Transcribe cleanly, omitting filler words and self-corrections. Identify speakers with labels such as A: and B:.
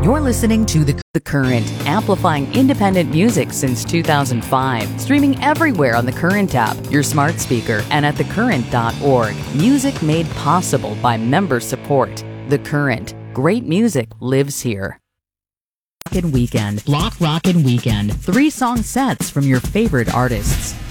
A: You're listening to The Current, amplifying independent music since 2005. Streaming everywhere on the Current app, your smart speaker, and at thecurrent.org. Music made possible by member support. The Current. Great music lives here. Block Rockin' Weekend. 3 song sets from your favorite artists.